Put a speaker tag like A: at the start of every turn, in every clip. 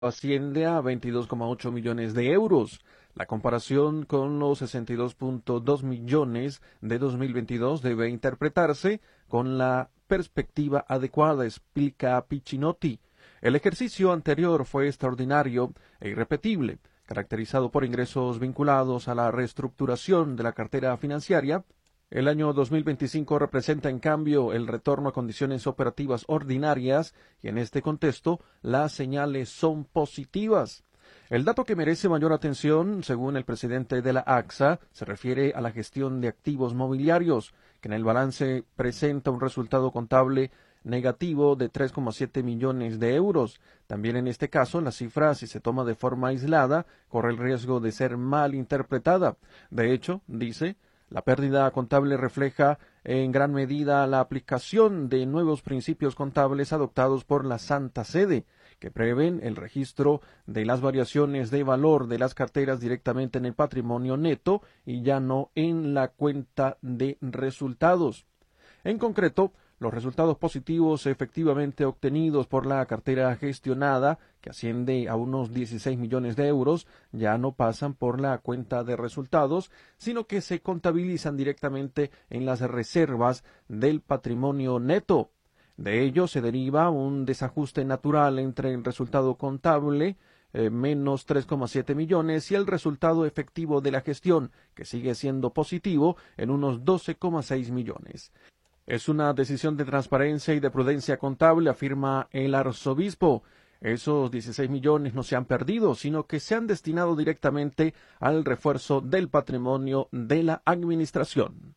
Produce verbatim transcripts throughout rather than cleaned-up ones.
A: asciende a veintidós coma ocho millones de euros. La comparación con los sesenta y dos punto dos millones de dos mil veintidós debe interpretarse con la perspectiva adecuada, explica Piccinotti. El ejercicio anterior fue extraordinario e irrepetible, caracterizado por ingresos vinculados a la reestructuración de la cartera financiera. El año dos mil veinticinco representa, en cambio, el retorno a condiciones operativas ordinarias y, en este contexto, las señales son positivas. El dato que merece mayor atención, según el presidente de la A X A, se refiere a la gestión de activos mobiliarios, que en el balance presenta un resultado contable negativo de tres coma siete millones de euros. También en este caso, la cifra, si se toma de forma aislada, corre el riesgo de ser mal interpretada. De hecho, dice, la pérdida contable refleja en gran medida la aplicación de nuevos principios contables adoptados por la Santa Sede, que prevén el registro de las variaciones de valor de las carteras directamente en el patrimonio neto y ya no en la cuenta de resultados. En concreto, los resultados positivos efectivamente obtenidos por la cartera gestionada, que asciende a unos dieciséis millones de euros, ya no pasan por la cuenta de resultados, sino que se contabilizan directamente en las reservas del patrimonio neto. De ello se deriva un desajuste natural entre el resultado contable, eh, menos tres coma siete millones, y el resultado efectivo de la gestión, que sigue siendo positivo, en unos doce coma seis millones. Es una decisión de transparencia y de prudencia contable, afirma el arzobispo. Esos dieciséis millones no se han perdido, sino que se han destinado directamente al refuerzo del patrimonio de la administración.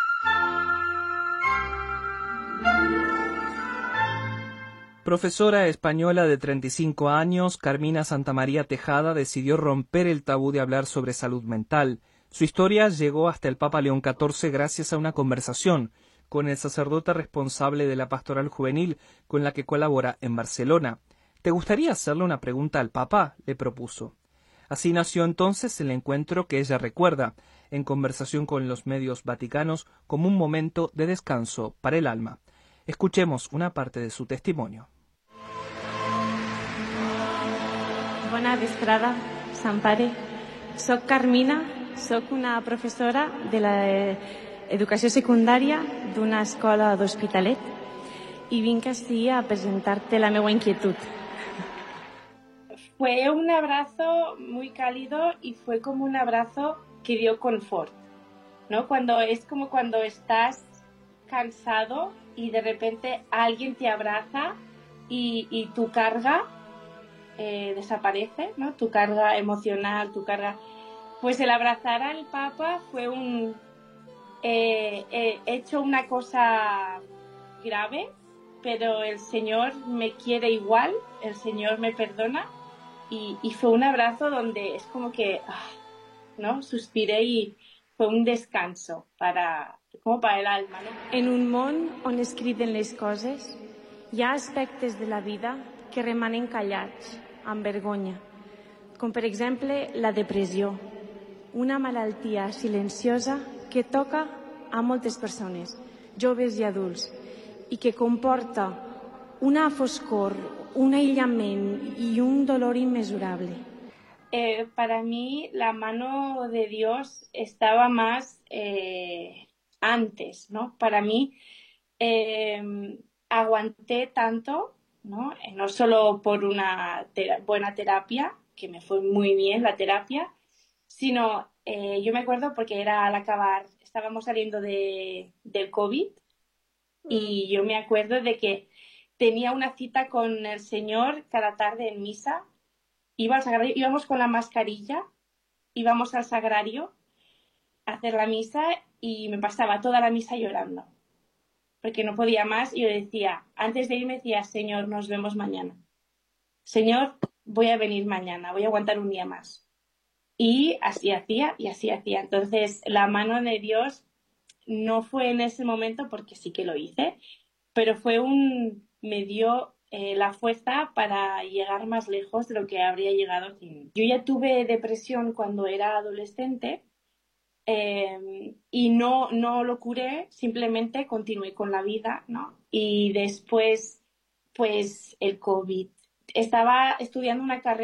B: Profesora española de treinta y cinco años, Carmina Santamaría Tejada decidió romper el tabú de hablar sobre salud mental. Su historia llegó hasta el Papa León catorce gracias a una conversación con el sacerdote responsable de la pastoral juvenil con la que colabora en Barcelona. ¿Te gustaría hacerle una pregunta al Papa?, le propuso. Así nació entonces el encuentro que ella recuerda, en conversación con los medios vaticanos, como un momento de descanso para el alma. Escuchemos una parte de su testimonio.
C: Bona vesprada, Sant Pare. Soc Carmina, soc una professora de l'educació secundària d'una escola d'Hospitalet i vinc així a presentar-te la meva inquietud.
D: Fue un abrazo muy cálido y fue como un abrazo que dio confort, ¿no? Cuando es como cuando estás cansado y de repente alguien te abraza y, y tu carga eh, desaparece, ¿no? Tu carga emocional, tu carga... Pues el abrazar al Papa fue un... Eh, he hecho una cosa grave, pero el Señor me quiere igual, el Señor me perdona y, y fue un abrazo donde es como que, ¿no? Suspiré y fue un descanso para, como para el alma, ¿no?
C: En un món on es criden les coses, hi ha aspectes de la vida que remanen callats, amb vergonya, com per exemple la depressió, una malaltia silenciosa que toca a moltes persones, joves i adults, i que comporta una foscor, un aïllament i un dolor inmesurable.
D: Eh, para mí la mano de Dios estaba más eh, antes, ¿no? Para mí eh, aguanté tanto, ¿no? Eh, no solo por una tera- buena terapia, que me fue muy bien la terapia, sino eh, yo me acuerdo porque era al acabar, estábamos saliendo de, del COVID y yo me acuerdo de que tenía una cita con el Señor cada tarde en misa. Iba al sagrario, íbamos con la mascarilla, íbamos al sagrario a hacer la misa y me pasaba toda la misa llorando, porque no podía más y yo decía, antes de irme decía, Señor, nos vemos mañana. Señor, voy a venir mañana, voy a aguantar un día más. Y así hacía y así hacía. Entonces, la mano de Dios no fue en ese momento, porque sí que lo hice, pero fue un, me dio eh, la fuerza para llegar más lejos de lo que habría llegado sin. Yo ya tuve depresión cuando era adolescente eh, y no, no lo curé, simplemente continué con la vida, ¿no? Y después, pues, el COVID estaba estudiando una carrera